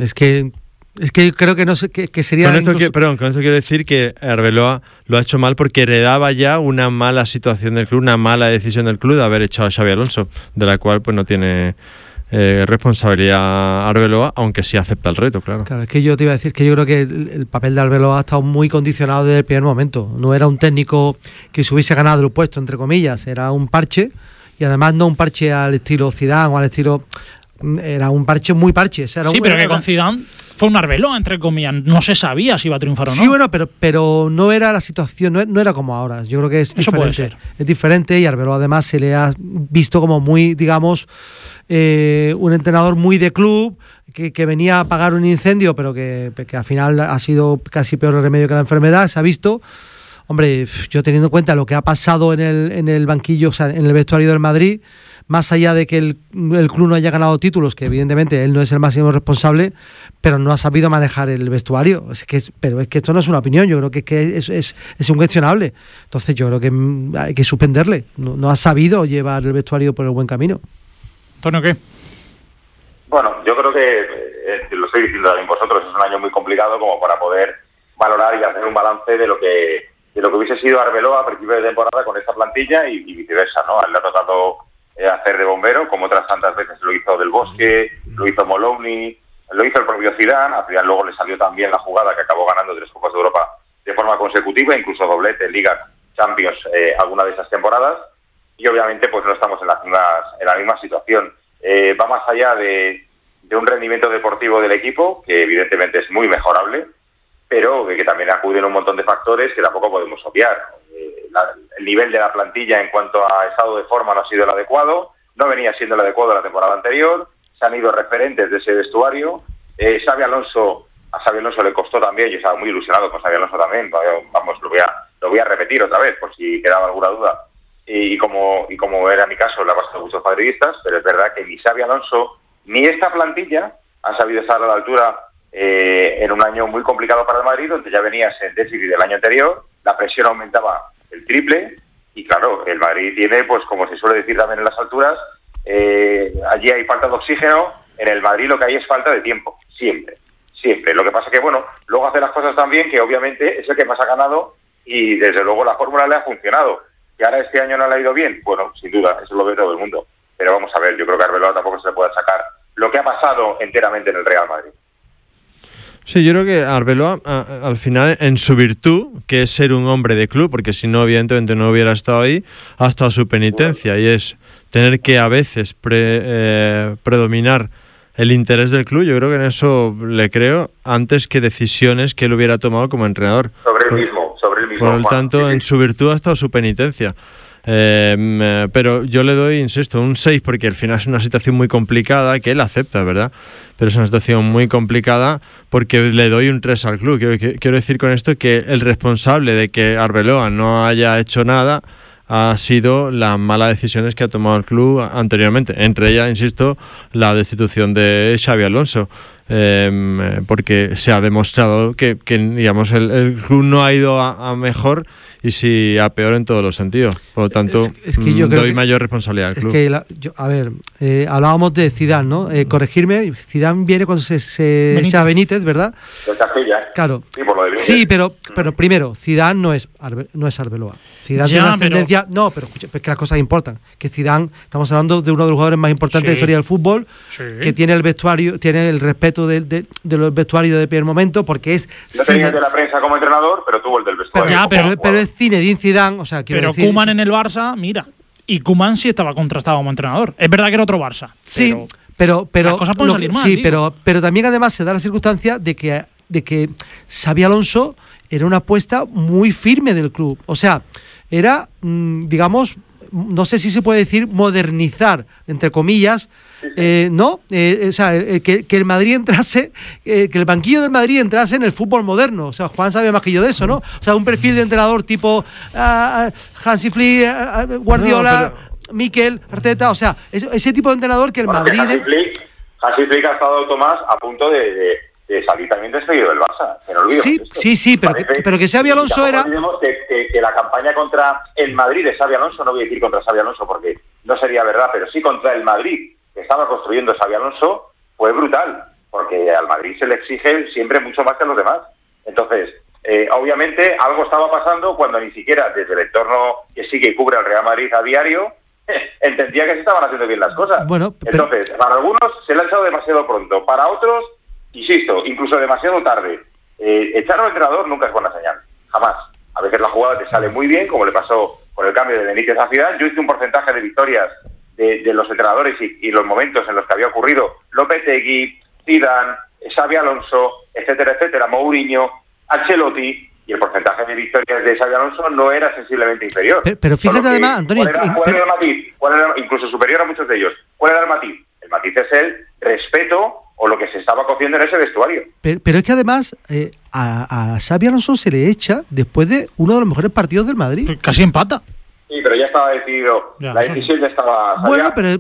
Es que creo que no sé que sería. Con esto quiero decir que Arbeloa lo ha hecho mal porque heredaba ya una mala situación del club, una mala decisión del club de haber echado a Xabi Alonso, de la cual pues no tiene responsabilidad Arbeloa, aunque sí acepta el reto, claro. Claro, es que yo te iba a decir que yo creo que el papel de Arbeloa ha estado muy condicionado desde el primer momento. No era un técnico que se hubiese ganado el puesto, entre comillas, era un parche, y además no un parche al estilo Zidane o al estilo. Era un parche muy parche. Pero que con Zidane fue un Arbeloa, entre comillas. No se sabía si iba a triunfar o no. Sí, bueno, pero no era la situación, no era como ahora. Yo creo que es diferente. Puede ser. Es diferente, y Arbeloa además se le ha visto como muy, digamos, un entrenador muy de club, que venía a apagar un incendio, pero que al final ha sido casi peor el remedio que la enfermedad. Se ha visto. Hombre, yo teniendo en cuenta lo que ha pasado en el banquillo, o sea, en el vestuario del Madrid, más allá de que el club no haya ganado títulos, que evidentemente él no es el máximo responsable, pero no ha sabido manejar el vestuario. Pero es que esto no es una opinión, yo creo que es incuestionable. Entonces yo creo que hay que suspenderle. No ha sabido llevar el vestuario por el buen camino. ¿Antonio qué? Bueno, yo creo que, lo estoy diciendo también vosotros, es un año muy complicado como para poder valorar y hacer un balance de lo que hubiese sido Arbeloa a principio de temporada con esta plantilla y viceversa, ¿no? Él le ha tocado hacer de bombero, como otras tantas veces lo hizo Del Bosque, lo hizo Moloney, lo hizo el propio Zidane. A Zidane luego le salió también la jugada que acabó ganando 3 Copas de Europa de forma consecutiva, incluso doblete, Liga, Champions, alguna de esas temporadas, y obviamente pues no estamos en la misma situación. Va más allá de un rendimiento deportivo del equipo, que evidentemente es muy mejorable, pero que también acuden un montón de factores que tampoco podemos obviar. El nivel de la plantilla en cuanto a estado de forma no ha sido el adecuado, no venía siendo el adecuado la temporada anterior, se han ido referentes de ese vestuario. A Xabi Alonso le costó también, yo estaba muy ilusionado con Xabi Alonso también, vamos, lo voy a repetir otra vez por si quedaba alguna duda, y como era mi caso, le ha pasado a muchos madridistas, pero es verdad que ni Xabi Alonso ni esta plantilla han sabido estar a la altura en un año muy complicado para el Madrid, donde ya venías en déficit del año anterior, la presión aumentaba el triple, y claro, el Madrid tiene, pues como se suele decir también en las alturas, allí hay falta de oxígeno, en el Madrid lo que hay es falta de tiempo, siempre. Lo que pasa que, bueno, luego hace las cosas tan bien que obviamente es el que más ha ganado, y desde luego la fórmula le ha funcionado. ¿Que ahora este año no le ha ido bien? Bueno, sin duda, eso lo ve todo el mundo. Pero vamos a ver, yo creo que a Arbeloa tampoco se le puede sacar lo que ha pasado enteramente en el Real Madrid. Sí, yo creo que Arbeloa, al final, en su virtud, que es ser un hombre de club, porque si no, evidentemente no hubiera estado ahí, ha estado su penitencia, y es tener que a veces predominar el interés del club. Yo creo que en eso le creo, antes que decisiones que él hubiera tomado como entrenador. Sobre él mismo. Por lo tanto, en su virtud ha estado su penitencia. Pero yo le doy, insisto, un 6, porque al final es una situación muy complicada, que él acepta, ¿verdad? Pero es una situación muy complicada, porque le doy un 3 al club. Quiero decir con esto que el responsable de que Arbeloa no haya hecho nada ha sido las malas decisiones que ha tomado el club anteriormente, entre ellas, insisto, la destitución de Xabi Alonso, porque se ha demostrado que digamos, el club no ha ido a mejor, y sí a peor en todos los sentidos. Por lo tanto, es que yo doy mayor responsabilidad al club. Es que, hablábamos de Zidane, ¿no? Corregirme, Zidane viene cuando se echa a Benítez, ¿verdad? De Castilla, ¿eh? Claro. Sí, por lo de Benítez. Sí, pero primero, Zidane no es Arbeloa. Zidane tiene una ascendencia... No, pero escucha, es que las cosas importan. Que Zidane, estamos hablando de uno de los jugadores más importantes de la historia del fútbol, que tiene el vestuario, tiene el respeto de los vestuarios de primer momento, porque es... No tenía el de la prensa como entrenador, pero tuvo el del vestuario. Pero es Zinedine Zidane, o sea, pero decir, Koeman en el Barça, mira, y Koeman sí estaba contrastado como entrenador. Es verdad que era otro Barça. Sí, pero las cosas pueden salir mal. Sí, pero también además se da la circunstancia de que Xabi Alonso era una apuesta muy firme del club. O sea, era, digamos, no sé si se puede decir modernizar, entre comillas, ¿no? O sea, que el Madrid entrase, que el banquillo del Madrid entrase en el fútbol moderno. O sea, Juan sabe más que yo de eso, ¿no? O sea, un perfil de entrenador tipo Hansi Flick, Guardiola, Mikel, Arteta, o sea, ese tipo de entrenador que el Madrid... Hansi Flick ha estado, Tomás, a punto de salir también despedido del Barça, que no olvidemos esto. Sí, pero que Xabi Alonso era... Olvidemos que la campaña contra el Madrid de Xabi Alonso, no voy a decir contra Xabi Alonso porque no sería verdad, pero sí contra el Madrid que estaba construyendo Xabi Alonso, fue brutal, porque al Madrid se le exige siempre mucho más que a los demás. Entonces, obviamente, algo estaba pasando cuando ni siquiera desde el entorno que sigue y cubre al Real Madrid a diario entendía que se estaban haciendo bien las cosas. Bueno, entonces, para algunos se le ha echado demasiado pronto, para otros, insisto, incluso demasiado tarde. Echar a un entrenador nunca es buena señal, jamás. A veces la jugada te sale muy bien, como le pasó con el cambio de Benítez a Zidane. Yo hice un porcentaje de victorias de los entrenadores y los momentos en los que había ocurrido Lopetegui, Zidane, Xabi Alonso, etcétera, etcétera, Mourinho, Ancelotti, y el porcentaje de victorias de Xabi Alonso no era sensiblemente inferior. Pero fíjate además, Antonio... ¿Cuál era el matiz? Incluso superior a muchos de ellos. ¿Cuál era el matiz? El matiz es el respeto o lo que se estaba cociendo en ese vestuario. Pero es que además a Xabi Alonso se le echa después de uno de los mejores partidos del Madrid. Casi empata. Sí, pero ya estaba decidido. La decisión ya estaba... Bueno, pero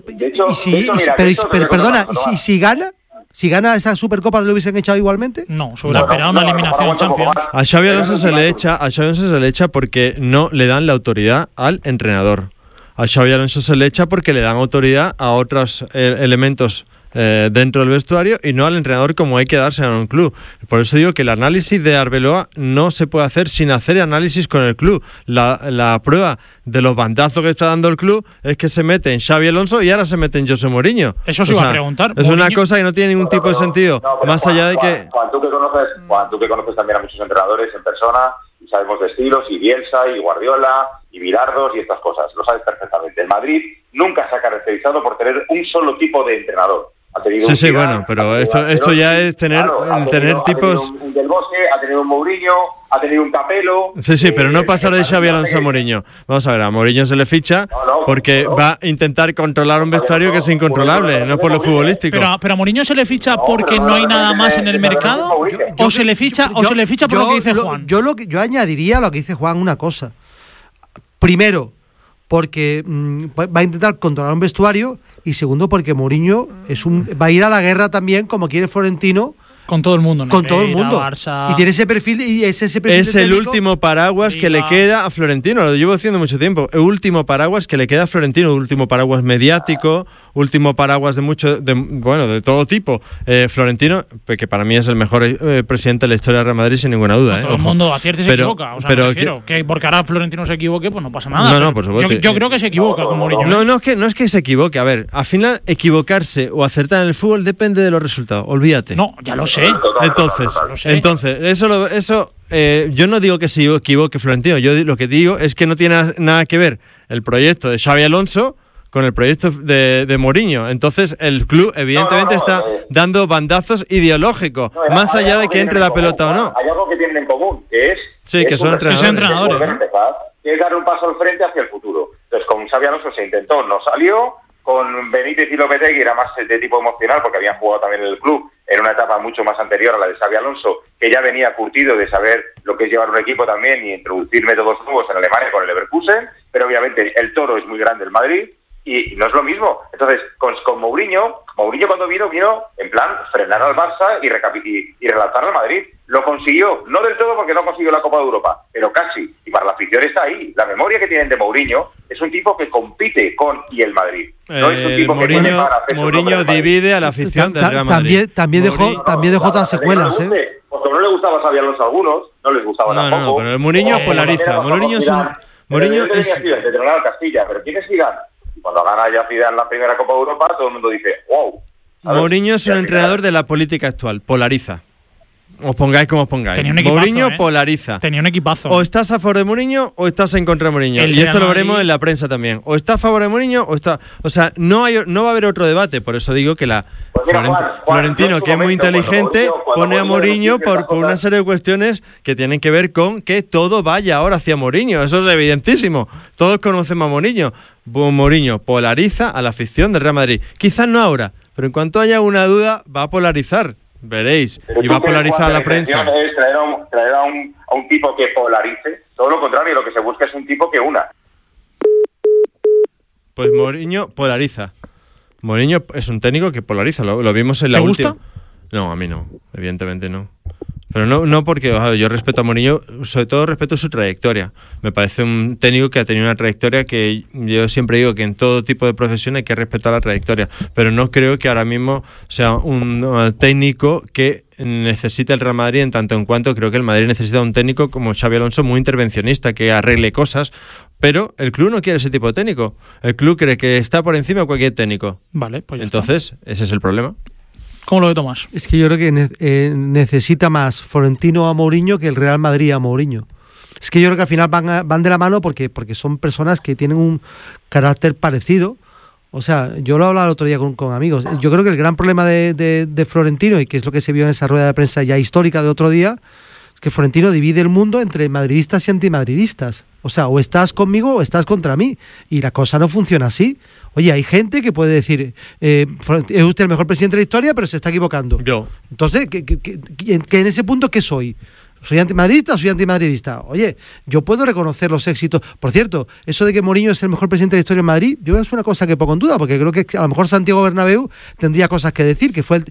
perdona, ¿y si gana? Si gana esa Supercopa, ¿lo hubiesen echado igualmente? No, se hubiera esperado una eliminación en Champions. A Xabi Alonso se le echa porque no le dan la autoridad al entrenador. A Xabi Alonso se le echa porque le dan autoridad a otros elementos dentro del vestuario y no al entrenador, como hay que darse en un club. Por eso digo que el análisis de Arbeloa no se puede hacer sin hacer análisis con el club. La prueba de los bandazos que está dando el club es que se mete en Xabi Alonso y ahora se mete en José Mourinho. Eso se iba a preguntar. Es una cosa que no tiene ningún tipo de sentido. Más allá de que... Juan, tú que conoces también a muchos entrenadores en persona, y sabemos de estilos, y Bielsa, y Guardiola, y Bilardos, y estas cosas. Lo sabes perfectamente. El Madrid nunca se ha caracterizado por tener un solo tipo de entrenador. Sí, bueno, pero esto ya es tener tipos... Ha tenido un Del Bosque, ha tenido un Mourinho, ha tenido un Capello... Sí, pero no pasar de Xabi Alonso a Mourinho. Vamos a ver, a Mourinho se le ficha porque va a intentar controlar un vestuario que es incontrolable, no por lo futbolístico. Pero a Mourinho se le ficha porque no hay nada más en el mercado, o se le ficha por lo que dice Juan. Yo añadiría a lo que dice Juan una cosa. Primero, porque va a intentar controlar un vestuario, y segundo, porque Mourinho va a ir a la guerra también, como quiere Florentino, con todo el mundo, con todo el mundo. Barça. Y tiene ese perfil, es el último paraguas que le queda a Florentino, lo llevo diciendo mucho tiempo. El último paraguas que le queda a Florentino, último paraguas mediático, último paraguas de todo tipo. Florentino, que para mí es el mejor presidente de la historia de Real Madrid, sin ninguna duda. Todo el mundo acierta y se equivoca. O sea, me refiero que porque ahora Florentino se equivoque, pues no pasa nada. No, por supuesto. Yo creo que se equivoca con Mourinho. No es que se equivoque. A ver, al final equivocarse o acertar en el fútbol depende de los resultados. Olvídate. No, ya lo sé. Entonces, eso yo no digo que se equivoque Florentino. Yo lo que digo es que no tiene nada que ver el proyecto de Xabi Alonso con el proyecto de Mourinho. Entonces, el club evidentemente está dando bandazos ideológicos, más allá de que entre la pelota o no. Hay algo que tienen en común, que es... Sí, que son entrenadores. Que es dar un paso al frente hacia el futuro. Entonces, con Xabi Alonso se intentó, no salió. Con Benítez y Lopetegui era más de tipo emocional, porque habían jugado también en el club en una etapa mucho más anterior a la de Xabi Alonso, que ya venía curtido de saber lo que es llevar un equipo también y introducir métodos nuevos en Alemania con el Leverkusen, pero obviamente el toro es muy grande el Madrid y no es lo mismo. Entonces, con Mourinho cuando vino en plan frenar al Barça y relanzar al Madrid. Lo consiguió, no del todo porque no consiguió la Copa de Europa, pero casi. Y para la afición está ahí. La memoria que tienen de Mourinho es un tipo que compite con y el Madrid. No es un tipo Mourinho divide a la afición del Real Madrid. También dejó otras secuelas, Porque no le gustaba Xabi Alonso a algunos, no les gustaba tampoco. No, pero el Mourinho polariza. Mourinho es un... Mourinho es... de entrenar al Castilla, pero ¿quién es Zidane? Y cuando gana ya Zidane la primera Copa de Europa, todo el mundo dice, wow. Mourinho es un entrenador de la política actual, polariza. Os pongáis como os pongáis. Mourinho polariza. Tenía un equipazo. O estás a favor de Mourinho o estás en contra de Mourinho. Y esto lo veremos en la prensa también. O está a favor de Mourinho o está... O sea, no va a haber otro debate. Por eso digo que Florentino, que es muy inteligente, pone a Mourinho por una serie de cuestiones que tienen que ver con que todo vaya ahora hacia Mourinho. Eso es evidentísimo. Todos conocemos a Mourinho. Mourinho polariza a la afición del Real Madrid. Quizás no ahora, pero en cuanto haya una duda, va a polarizar. Veréis. Y va a polarizar a la prensa. Es traer a un tipo que polarice. Todo lo contrario, lo que se busca es un tipo que una. Pues Mourinho polariza. Mourinho es un técnico que polariza. Lo vimos en la última. ¿Te gusta? No, a mí no. Evidentemente no. Pero no porque yo respeto a Mourinho, sobre todo respeto su trayectoria. Me parece un técnico que ha tenido una trayectoria que yo siempre digo que en todo tipo de profesión hay que respetar la trayectoria, pero no creo que ahora mismo sea un técnico que necesita el Real Madrid, en tanto en cuanto creo que el Madrid necesita un técnico como Xabi Alonso, muy intervencionista, que arregle cosas, pero el club no quiere ese tipo de técnico. El club cree que está por encima de cualquier técnico. Vale, pues ya entonces está. Ese es el problema. ¿Cómo lo ve Tomás? Es que yo creo que necesita más Florentino a Mourinho que el Real Madrid a Mourinho. Es que yo creo que al final van de la mano porque son personas que tienen un carácter parecido. O sea, yo lo hablaba el otro día con amigos. Yo creo que el gran problema de Florentino, y que es lo que se vio en esa rueda de prensa ya histórica de otro día, es que Florentino divide el mundo entre madridistas y antimadridistas. O sea, o estás conmigo o estás contra mí. Y la cosa no funciona así. Oye, hay gente que puede decir, es usted el mejor presidente de la historia, pero se está equivocando. Yo. Entonces, ¿que en ese punto qué soy? ¿Soy antimadridista o soy antimadridista? Oye, yo puedo reconocer los éxitos. Por cierto, eso de que Mourinho es el mejor presidente de la historia en Madrid, yo es una cosa que pongo en duda, porque creo que a lo mejor Santiago Bernabéu tendría cosas que decir, que fue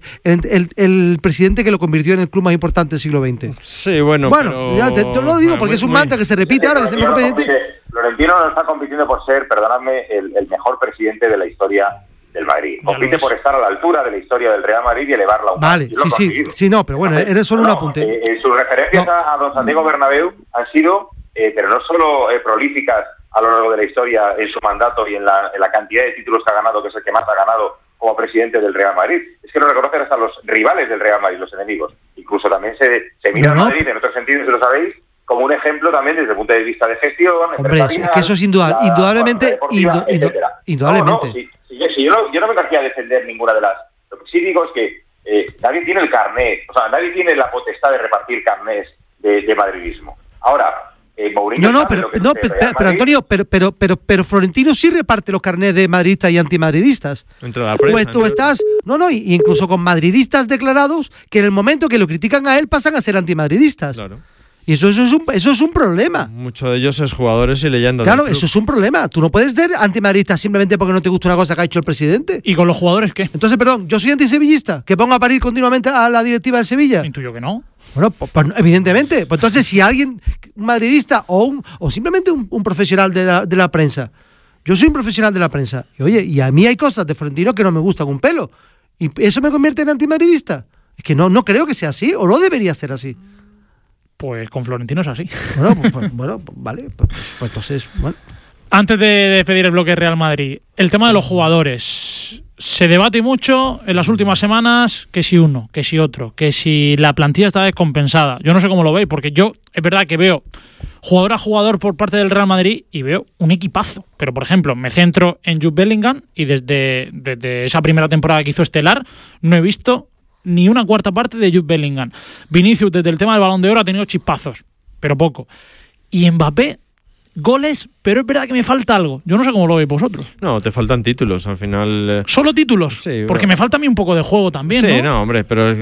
el presidente que lo convirtió en el club más importante del siglo XX. Sí, bueno, pero... ya te lo digo, porque es un mantra que se repite ahora, que es el mejor presidente. Florentino no está compitiendo por ser, perdonadme, el mejor presidente de la historia del Madrid. Compite por estar a la altura de la historia del Real Madrid y elevarla a un Vale, sí, no, pero bueno, eres solo un apunte. Sus referencias a don Santiago Bernabéu han sido, pero no solo prolíficas a lo largo de la historia en su mandato y en la cantidad de títulos que ha ganado, que es el que más ha ganado como presidente del Real Madrid. Es que lo reconocen hasta los rivales del Real Madrid, los enemigos. Incluso también se mira a Madrid, en otros sentidos, si lo sabéis, como un ejemplo también desde el punto de vista de gestión. Hombre, es que eso es indudablemente. Indudablemente. Yo no me aquí a defender ninguna de las... Lo que sí digo es que nadie tiene el carnet, o sea, nadie tiene la potestad de repartir carnets de madridismo. Ahora, Mourinho... Pero Antonio, pero Florentino sí reparte los carnets de madridistas y antimadridistas. Entre la prensa, pues tú estás... y incluso con madridistas declarados que en el momento que lo critican a él pasan a ser antimadridistas. Claro. Y eso es un problema. Muchos de ellos es jugadores y leyendas. Claro, eso es un problema. Tú no puedes ser antimadridista simplemente porque no te gusta una cosa que ha hecho el presidente. ¿Y con los jugadores qué? Entonces, perdón, ¿yo soy antisevillista? ¿Que pongo a parir continuamente a la directiva de Sevilla? Intuyo que no. Bueno, pues evidentemente. Pues entonces, si alguien, un madridista o simplemente un profesional de la prensa, yo soy un profesional de la prensa, y oye, y a mí hay cosas de Florentino que no me gustan un pelo, y eso me convierte en antimadridista. Es que no creo que sea así, o no debería ser así. Pues con Florentino es así. Bueno, vale. Pues entonces, bueno. Antes de despedir el bloque Real Madrid, el tema de los jugadores. Se debate mucho en las últimas semanas que si uno, que si otro, que si la plantilla está descompensada. Yo no sé cómo lo veis, porque yo es verdad que veo jugador a jugador por parte del Real Madrid y veo un equipazo. Pero, por ejemplo, me centro en Jude Bellingham y desde esa primera temporada que hizo estelar no he visto ni una cuarta parte de Jude Bellingham. Vinicius, desde el tema del Balón de Oro, ha tenido chispazos, pero poco. Y Mbappé, goles, pero es verdad que me falta algo. Yo no sé cómo lo veis vosotros. No, te faltan títulos, al final... ¿Solo títulos? Sí. Porque me falta a mí un poco de juego también, sí, ¿no? No, hombre, pero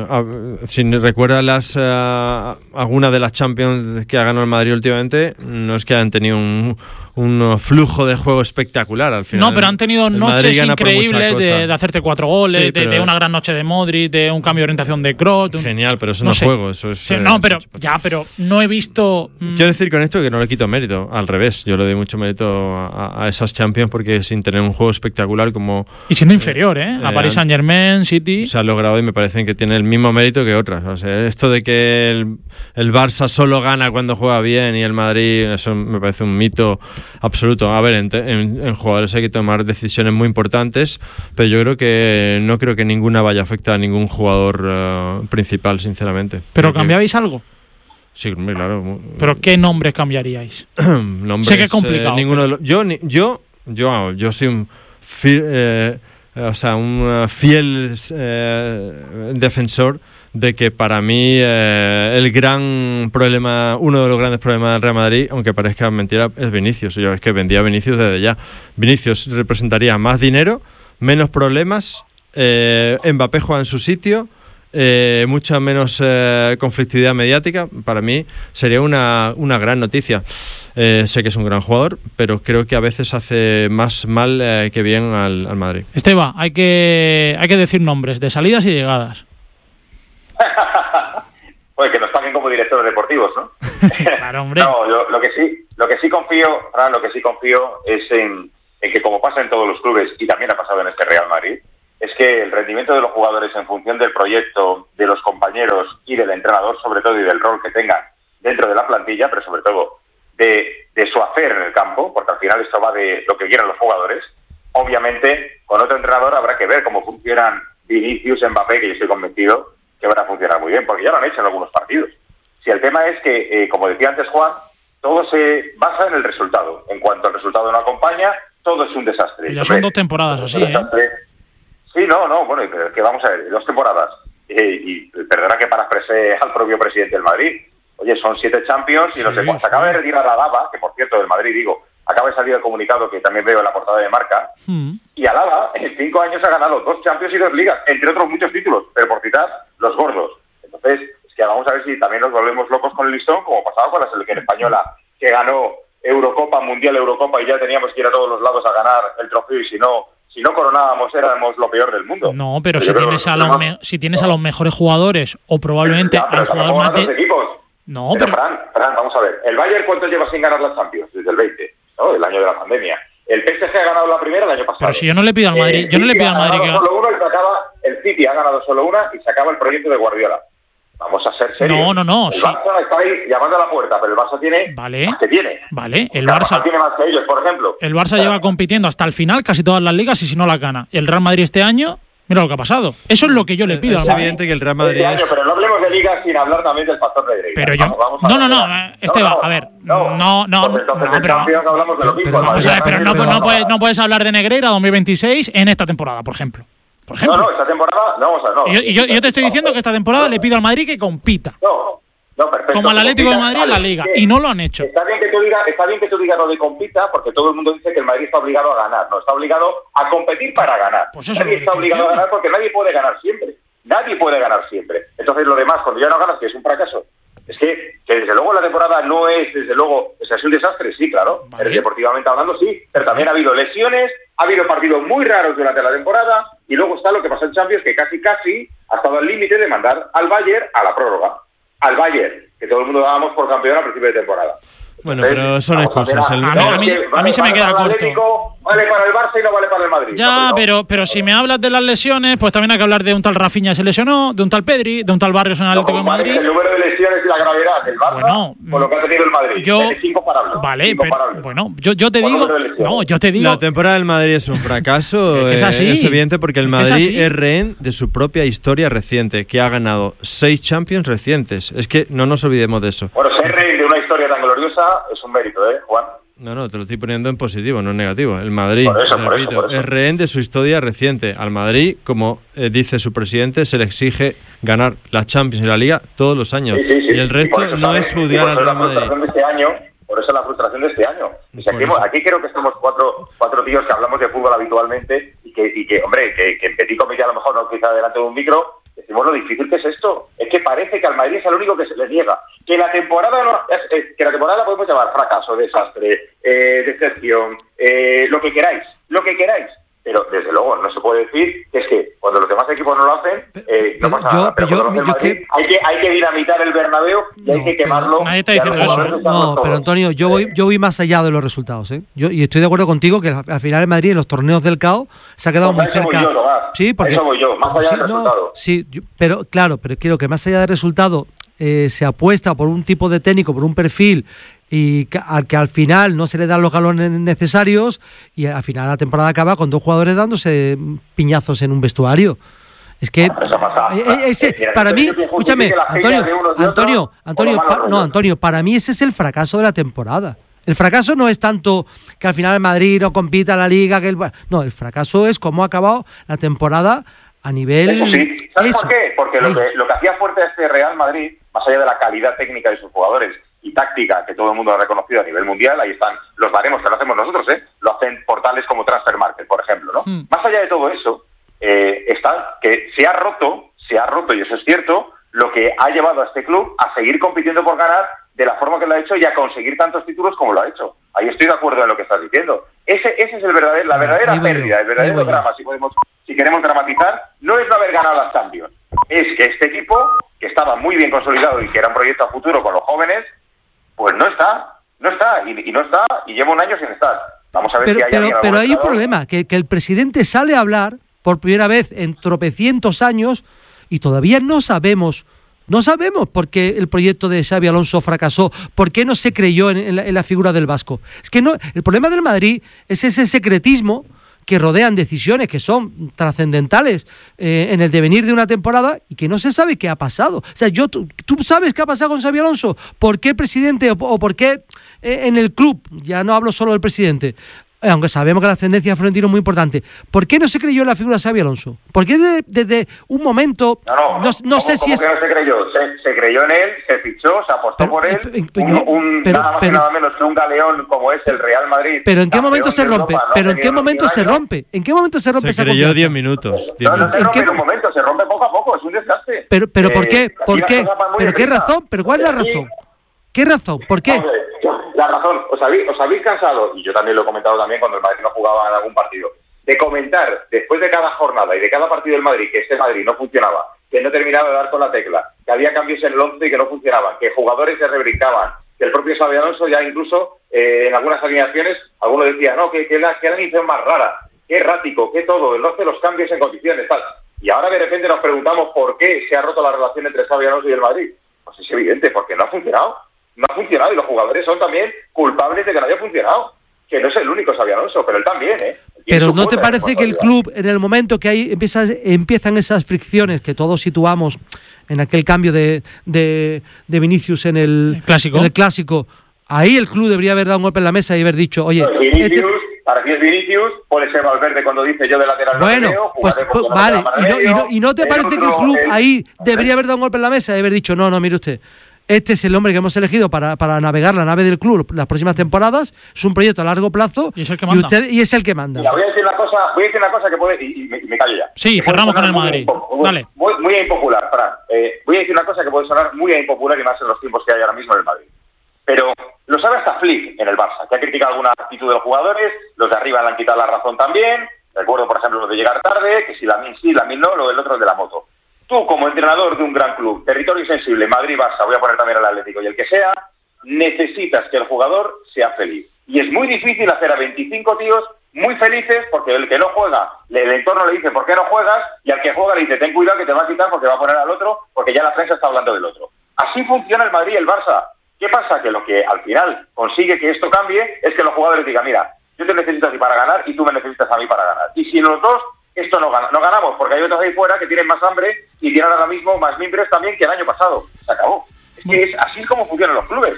si recuerdas alguna de las Champions que ha ganado el Madrid últimamente, no es que hayan tenido un flujo de juego espectacular al final. No, pero han tenido noches increíbles de hacerte 4 goles, sí, de una gran noche de Modric, de un cambio de orientación de Kroos. Genial, pero eso no es juego, eso es... Sí, pero no he visto... Quiero decir con esto que no le quito mérito, al revés, yo le doy mucho mérito a esas Champions porque sin tener un juego espectacular como... Y siendo inferior, a Paris Saint-Germain, City... Se ha logrado y me parece que tiene el mismo mérito que otras. O sea, esto de que el Barça solo gana cuando juega bien y el Madrid, eso me parece un mito absoluto. A ver, en jugadores hay que tomar decisiones muy importantes, pero yo no creo que ninguna vaya a afectar a ningún jugador principal, sinceramente. ¿Pero cambiabais algo? Sí, claro. ¿Pero qué nombres cambiaríais? Nombres, sé que es complicado. Ninguno de los, yo soy un fiel defensor de que para mí el gran problema, uno de los grandes problemas del Real Madrid, aunque parezca mentira, es Vinicius. Yo es que vendía a Vinicius desde ya. Vinicius representaría más dinero, menos problemas, Mbappé juega en su sitio, mucha menos conflictividad mediática. Para mí sería una gran noticia. Sé que es un gran jugador, pero creo que a veces hace más mal que bien al Madrid. Esteba, hay que decir nombres de salidas y llegadas. que nos paguen como directores deportivos, ¿no? Claro, hombre. No, yo lo que sí confío es en que, como pasa en todos los clubes y también ha pasado en este Real Madrid, es que el rendimiento de los jugadores en función del proyecto, de los compañeros y del entrenador, sobre todo, y del rol que tengan dentro de la plantilla, pero sobre todo de su hacer en el campo, porque al final esto va de lo que quieran los jugadores. Obviamente, con otro entrenador habrá que ver cómo funcionan Vinicius, Mbappé, que yo estoy convencido que van a funcionar muy bien, porque ya lo han hecho en algunos partidos. Si el tema es que, como decía antes Juan, todo se basa en el resultado. En cuanto el resultado no acompaña, todo es un desastre. Ya son 2 temporadas así, ¿eh? Sí, bueno, pero es que vamos a ver, 2 temporadas. Y perdona que parafrasee al propio presidente del Madrid. Oye, son 7 Champions y no sé cuánto. Se acaba de retirar Alaba, que por cierto del Madrid, acaba de salir el comunicado que también veo en la portada de Marca. Y Alaba en 5 años ha ganado 2 Champions y 2 Ligas, entre otros muchos títulos, pero por citar los gordos. Entonces, es que vamos a ver si también nos volvemos locos con el listón, como pasaba con la selección española, que ganó Eurocopa, Mundial, Eurocopa, y ya teníamos que ir a todos los lados a ganar el trofeo, y si no coronábamos éramos lo peor del mundo. No, pero si tienes a los mejores jugadores, o probablemente al jugador más de... equipos. No, pero Fran, vamos a ver. ¿El Bayern cuánto lleva sin ganar las Champions? Desde el 20, ¿no? El año de la pandemia. El PSG ha ganado la primera el año pasado. Pero si yo no le pido al Madrid, el City ha ganado solo una y se acaba el proyecto de Guardiola. Vamos a ser serios. No. El Barça está ahí llamando a la puerta, pero el Barça tiene más que tiene. Vale, el Barça tiene más que ellos, por ejemplo. El Barça lleva compitiendo hasta el final casi todas las ligas y si no las gana. El Real Madrid este año, mira lo que ha pasado. Eso es lo que yo le pido al Madrid. Es evidente que el Real Madrid pero no hablemos de ligas sin hablar también del factor de Negreira. Pero yo Esteban, a ver, no puedes hablar de Negreira 2026 en esta temporada, por ejemplo. No, esta temporada no. Y yo te estoy diciendo que esta temporada le pido al Madrid que compita. No, perfecto. Como al Atlético de Madrid en la Liga. Y no lo han hecho. Está bien que tú digas lo de compita, porque todo el mundo dice que el Madrid está obligado a ganar. No, está obligado a competir para ganar. Pues eso nadie está obligado a ganar porque nadie puede ganar siempre. Entonces lo demás, cuando ya no ganas, que es un fracaso. Es que desde luego la temporada no es, desde luego, es un desastre, sí, claro. Vale. Pero deportivamente hablando, sí. Pero también ha habido lesiones, ha habido partidos muy raros durante la temporada, y luego está lo que pasó en Champions, que casi ha estado al límite de mandar al Bayern a la prórroga. Al Bayern, que todo el mundo dábamos por campeón a principio de temporada. Bueno, pero son excusas. A mí se me queda corto. Vale para el Barça y no vale para el Madrid. Ya, pero si me hablas de las lesiones, pues también hay que hablar de un tal Rafinha se lesionó, de un tal Pedri, de un tal Barrios en el Atlético de Madrid. El número de lesiones y la gravedad del Barça, por lo que ha tenido el Madrid. Es incomparable. Vale, pero bueno, yo te digo. La temporada del Madrid es un fracaso. Es así. Es evidente porque el Madrid es rehén de su propia historia reciente, que ha ganado 6 Champions recientes. Es que no nos olvidemos de eso. Bueno, ser rehén de una historia tan gloriosa es un mérito, Juan. No, te lo estoy poniendo en positivo, no en negativo. El Madrid, por eso. Es rehén de su historia reciente. Al Madrid, como dice su presidente, se le exige ganar la Champions y la Liga todos los años. Sí. Y el resto no es juzgar al Real Madrid. Por eso la frustración de este año. Aquí creo que estamos cuatro tíos que hablamos de fútbol habitualmente y que hombre, que en petit comité a lo mejor no quizá delante de un micro, decimos lo difícil que es esto. Es que parece que al Madrid es el único que se le niega. Que la temporada la podemos llamar fracaso, desastre, decepción, lo que queráis. Pero desde luego no se puede decir que es que cuando los demás equipos no lo hacen, no pasa nada. Pero cuando lo hace el Madrid, hay que dinamitar el Bernabéu y hay que quemarlo. Nadie está diciendo eso. No, pero Antonio, yo voy más allá de los resultados, y estoy de acuerdo contigo que al final el Madrid en los torneos del CAO se ha quedado muy cerca. Sí, porque eso voy yo, más allá del resultado. Pero creo que más allá del resultado se apuesta por un tipo de técnico, por un perfil, y al que al final no se le dan los galones necesarios, y al final la temporada acaba con 2 jugadores dándose piñazos en un vestuario. Es que para mí, escúchame, Antonio, para mí ese es el fracaso de la temporada. El fracaso no es tanto que al final el Madrid no compita en la Liga, el fracaso es cómo ha acabado la temporada a nivel... Eso sí. ¿Sabes por qué? Porque lo que hacía fuerte a este Real Madrid, más allá de la calidad técnica de sus jugadores y táctica que todo el mundo ha reconocido a nivel mundial, ahí están los baremos que lo hacemos nosotros, lo hacen portales como Transfermarkt, por ejemplo, ¿no? Más allá de todo eso, está que se ha roto, y eso es cierto, lo que ha llevado a este club a seguir compitiendo por ganar de la forma que lo ha hecho y a conseguir tantos títulos como lo ha hecho. Ahí estoy de acuerdo en lo que estás diciendo. Ese es la verdadera pérdida, el verdadero drama, si queremos dramatizar, no es no haber ganado las Champions, es que este equipo, que estaba muy bien consolidado y que era un proyecto a futuro con los jóvenes, pues no está, y lleva un año sin estar. Vamos a ver si hay alguien. Pero hay un problema, que el presidente sale a hablar por primera vez en tropecientos años y todavía no sabemos por qué el proyecto de Xabi Alonso fracasó, por qué no se creyó en la figura del vasco. Es que no, el problema del Madrid es ese secretismo que rodean decisiones que son trascendentales en el devenir de una temporada y que no se sabe qué ha pasado. O sea, ¿tú sabes qué ha pasado con Xabi Alonso? ¿Por qué el presidente o por qué en el club, ya no hablo solo del presidente, aunque sabemos que la ascendencia de Florentino es muy importante, ¿por qué no se creyó en la figura de Xabi Alonso? ¿Por qué desde un momento... No sé si es... ¿Cómo que no se creyó? Se creyó en él, se fichó, se apostó por él, nada más y nada menos que un galeón como es el Real Madrid. ¿Pero en qué momento se rompe? ¿En qué momento se rompe esa confianza? Se creyó 10 minutos. No se rompe en un momento, se rompe poco a poco, es un desgaste. ¿Pero por qué? ¿Por qué? ¿Pero qué razón? ¿Pero cuál es la razón? ¿Qué razón? ¿Por qué? La razón, os habéis cansado, y yo también lo he comentado también cuando el Madrid no jugaba en algún partido, de comentar después de cada jornada y de cada partido del Madrid que este Madrid no funcionaba, que no terminaba de dar con la tecla, que había cambios en el 11 y que no funcionaban, que jugadores se rebrincaban, que el propio Xabi Alonso ya incluso en algunas alineaciones, algunos decían, no, que la alineación más rara, que errático, que todo, el 11 los cambios en condiciones, tal. Y ahora de repente nos preguntamos por qué se ha roto la relación entre Xabi Alonso y el Madrid. Pues es evidente, porque no ha funcionado. No ha funcionado y los jugadores son también culpables de que no haya funcionado. Que no es el único Xabi Alonso, pero él también, ¿eh? Pero ¿no te parece que el club, en el momento que empiezan esas fricciones que todos situamos en aquel cambio de Vinicius en el clásico, ahí el club debería haber dado un golpe en la mesa y haber dicho, oye... Para ti es Vinicius, puede ser Valverde cuando dice yo de lateral no veo, pues vale, ¿y no te parece que el club ahí debería haber dado un golpe en la mesa y haber dicho, no, mire usted... Este es el hombre que hemos elegido para navegar la nave del club las próximas temporadas. Es un proyecto a largo plazo y es el que manda. Y es el que manda. Mira, voy a decir una cosa que puede... Y me callo ya. Sí, cerramos con el Madrid. Dale. Muy impopular, Fran. Voy a decir una cosa que puede sonar muy impopular y más en los tiempos que hay ahora mismo en el Madrid. Pero lo sabe hasta Flick en el Barça, que ha criticado alguna actitud de los jugadores, los de arriba le han quitado la razón también. Recuerdo, por ejemplo, lo de llegar tarde, que si Lamine sí, Lamine no, lo del otro es de la moto. Tú, como entrenador de un gran club, territorio insensible, Madrid, Barça, voy a poner también el Atlético y el que sea, necesitas que el jugador sea feliz. Y es muy difícil hacer a 25 tíos muy felices porque el que no juega, el entorno le dice ¿por qué no juegas? Y al que juega le dice ten cuidado que te va a quitar porque va a poner al otro porque ya la prensa está hablando del otro. Así funciona el Madrid y el Barça. ¿Qué pasa? Que lo que al final consigue que esto cambie es que los jugadores digan mira, yo te necesito a ti para ganar y tú me necesitas a mí para ganar. Y si los dos... Esto no ganamos, porque hay otros ahí fuera que tienen más hambre y tienen ahora mismo más mimbres también que el año pasado. Se acabó. Es que así es como funcionan los clubes.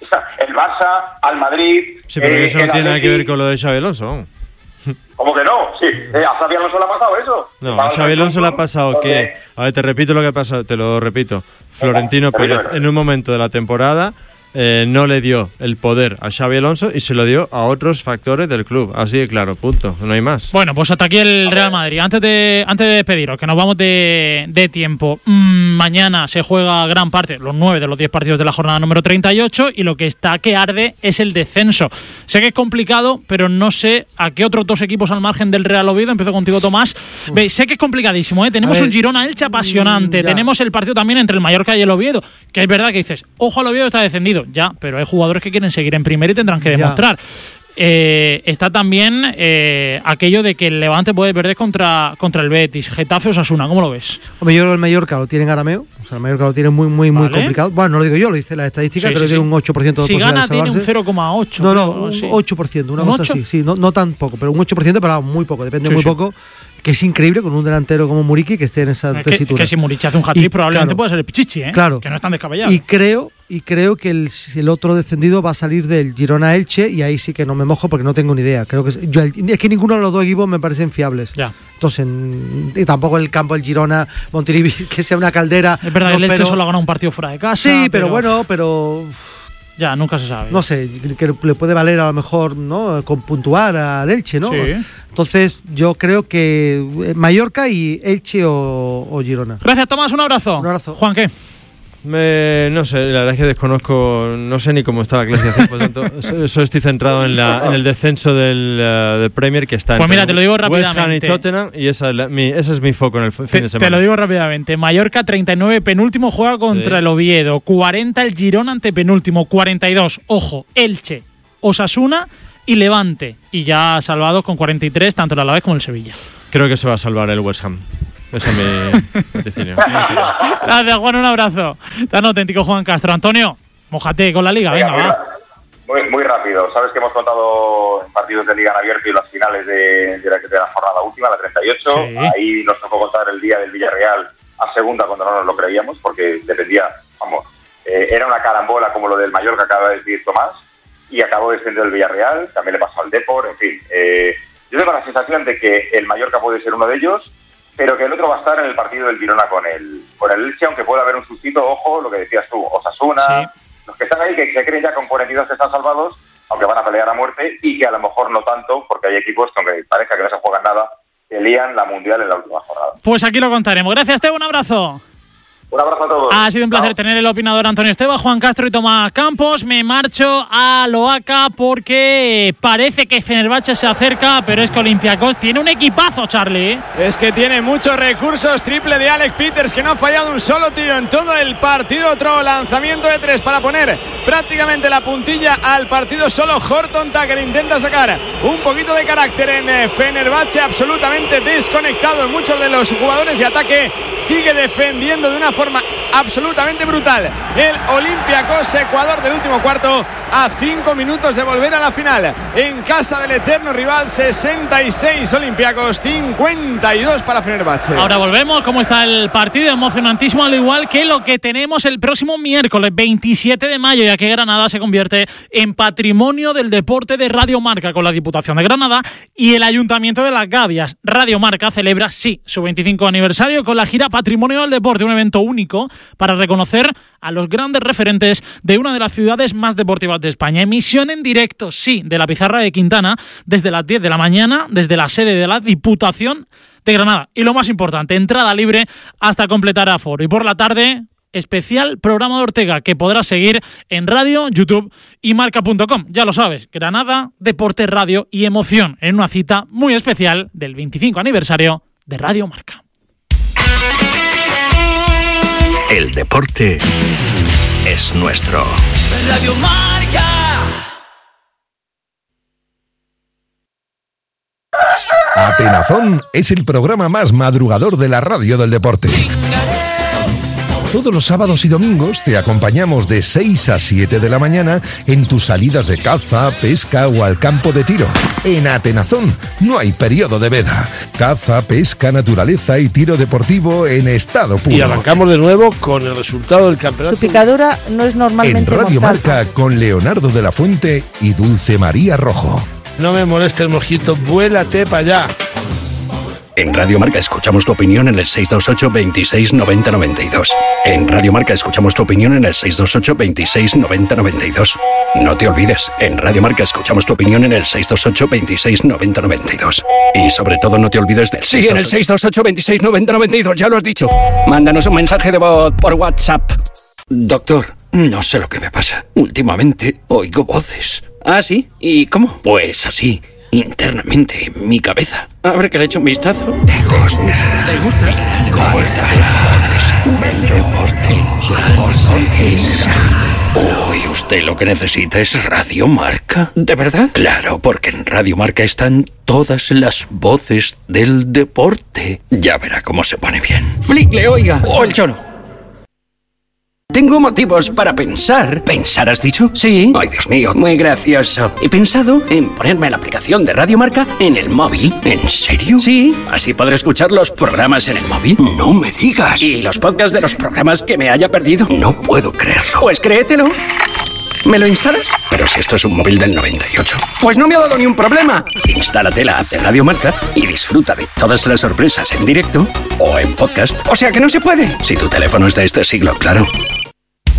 El Barça, al Madrid... Sí, pero eso no tiene nada que ver con lo de Xabi Alonso. ¿Cómo que no? Sí, a Xabi Alonso le ha pasado eso. No, a Xabi Alonso le ha pasado que... A ver, te repito lo que ha pasado, te lo repito. Florentino Pérez, en un momento de la temporada... no le dio el poder a Xabi Alonso y se lo dio a otros factores del club. Así de claro, punto. No hay más. Bueno, pues hasta aquí el Real Madrid. Antes de despediros, que nos vamos de tiempo. Mañana se juega gran parte, los 9 de los 10 partidos de la jornada número 38 y lo que está que arde es el descenso. Sé que es complicado, pero no sé a qué otros dos equipos al margen del Real Oviedo. Empiezo contigo, Tomás. Veis, sé que es complicadísimo, ¿eh? Tenemos un Girona-Elche apasionante. Tenemos el partido también entre el Mallorca y el Oviedo, que es verdad que dices, ojo al Oviedo, está descendido. Ya, pero hay jugadores que quieren seguir en primera y tendrán que demostrar. Está también aquello de que el Levante puede perder contra el Betis, Getafe o Osasuna. ¿Cómo lo ves? Hombre, yo creo que el Mallorca lo tiene en arameo. O sea, el Mallorca lo tiene muy complicado. Bueno, no lo digo yo, lo dice la estadística, creo que tiene un 8% de posibilidad si gana, de salvarse. Tiene un 0,8. No, un 8%, una cosa así. Sí, no tan poco, pero un 8%, pero muy poco, depende muy poco. Que es increíble con un delantero como Muriqui que esté en esa tesitura. Que si Muriqui hace un hat-trick probablemente puede ser el Pichichi, ¿eh? Claro. Que no es tan descabellado. Y creo que el otro descendido va a salir del Girona-Elche y ahí sí que no me mojo porque no tengo ni idea. Creo que es que ninguno de los dos equipos me parecen fiables. Ya. Entonces, y tampoco el campo del Girona, Montilivi, que sea una caldera. Es verdad, el Elche solo ha ganado un partido fuera de casa. Sí, pero... Ya, nunca se sabe. No sé, que le puede valer a lo mejor, ¿no? Con puntuar al Elche, ¿no? Sí. Entonces, yo creo que Mallorca y Elche o Girona. Gracias, Tomás. Un abrazo. Un abrazo. Juan, ¿qué? No sé, la verdad es que desconozco, no sé ni cómo está la clasificación, por lo tanto, solo estoy centrado en el descenso del Premier, que está pues mira, te lo digo rápidamente. West Ham y Tottenham, y ese es mi foco en el fin de semana. Te lo digo rápidamente. Mallorca 39, penúltimo, juega contra el Oviedo. 40 el Girona, antepenúltimo. 42, ojo, Elche, Osasuna y Levante. Y ya salvados con 43, tanto el Alavés como el Sevilla. Creo que se va a salvar el West Ham. Ese es mi vaticinio. Gracias, Juan, un abrazo. Tan auténtico, Juan Castro. Antonio, mójate con la Liga, venga, va. Muy rápido. Sabes que hemos contado en partidos de Liga en abierto y las finales de la jornada última, la 38. Sí. Ahí nos tocó contar el día del Villarreal a segunda cuando no nos lo creíamos, porque dependía, era una carambola como lo del Mallorca, acaba de decir Tomás, y acabó descendiendo el Villarreal, también le pasó al Depor, en fin. Yo tengo la sensación de que el Mallorca puede ser uno de ellos, pero que el otro va a estar en el partido del Girona con el Elche, aunque pueda haber un sustito, ojo, lo que decías tú, Osasuna, los que están ahí, que se creen ya con 42 que están salvados, aunque van a pelear a muerte, y que a lo mejor no tanto, porque hay equipos que aunque parezca que no se juegan nada, que lían la Mundial en la última jornada. Pues aquí lo contaremos. Gracias, Esteba, un abrazo. Un abrazo a todos. Ha sido un placer tener el opinador Antonio Esteba, Juan Castro y Tomás Campos. Me marcho a Loaca porque parece que Fenerbahce se acerca, pero es que Olympiacos tiene un equipazo, Charlie. Es que tiene muchos recursos. Triple de Alex Peters, que no ha fallado un solo tiro en todo el partido. Otro lanzamiento de 3 para poner prácticamente la puntilla al partido. Solo Horton Tucker intenta sacar un poquito de carácter en Fenerbahce, absolutamente desconectados. Muchos de los jugadores de ataque sigue defendiendo de una forma absolutamente brutal el Olympiacos. Ecuador del último cuarto, a 5 minutos de volver a la final en casa del eterno rival. 66 Olympiacos, 52 para Fenerbahce. Ahora volvemos. ¿Cómo está el partido? Emocionantísimo, al igual que lo que tenemos el próximo miércoles 27 de mayo, ya que Granada se convierte en patrimonio del deporte de Radio Marca con la Diputación de Granada y el Ayuntamiento de Las Gavias. Radio Marca celebra, sí, su 25 aniversario con la gira Patrimonio del Deporte, un evento único para reconocer a los grandes referentes de una de las ciudades más deportivas de España. Emisión en directo, sí, de la Pizarra de Quintana desde las 10 de la mañana, desde la sede de la Diputación de Granada. Y lo más importante, entrada libre hasta completar aforo. Y por la tarde, especial programa de Ortega que podrás seguir en radio, YouTube y marca.com. Ya lo sabes, Granada, deporte, radio y emoción en una cita muy especial del 25 aniversario de Radio Marca. El deporte es nuestro. Radio Marca. Atenazón es el programa más madrugador de la radio del deporte. Todos los sábados y domingos te acompañamos de 6 a 7 de la mañana en tus salidas de caza, pesca o al campo de tiro. En Atenazón no hay periodo de veda. Caza, pesca, naturaleza y tiro deportivo en estado puro. Y arrancamos de nuevo con el resultado del campeonato. Su picadura no es normalmente en Radio mortal. Marca con Leonardo de la Fuente y Dulce María Rojo. No me moleste el mojito, vuélate para allá. En Radio Marca escuchamos tu opinión en el 628 26 90 92. En Radio Marca escuchamos tu opinión en el 628 26 90 92. No te olvides, en Radio Marca escuchamos tu opinión en el 628 26 90 92. Y sobre todo no te olvides del 628... Sí, en el 628 26 90 92, ya lo has dicho. Mándanos un mensaje de voz por WhatsApp. Doctor, no sé lo que me pasa. Últimamente oigo voces. ¿Ah, sí? ¿Y cómo? Pues así, internamente en mi cabeza. A ver que le echo un vistazo. ¿Te gusta? ¿Te gusta? Uy, usted lo que necesita es Radio Marca. ¿De verdad? Claro, porque en Radio Marca están todas las voces del deporte. Ya verá cómo se pone bien. Flicle, oiga. O el cholo. Tengo motivos para pensar. ¿Pensar has dicho? Sí. Ay, Dios mío, muy gracioso. He pensado en ponerme la aplicación de Radio Marca en el móvil. ¿En serio? Sí. Así podré escuchar los programas en el móvil. No me digas. Y los podcasts de los programas que me haya perdido. No puedo creerlo. Pues créetelo. ¿Me lo instalas? Pero si esto es un móvil del 98. Pues no me ha dado ni un problema. Instálate la app de Radio Marca y disfruta de todas las sorpresas en directo o en podcast. O sea que no se puede. Si tu teléfono es de este siglo, claro.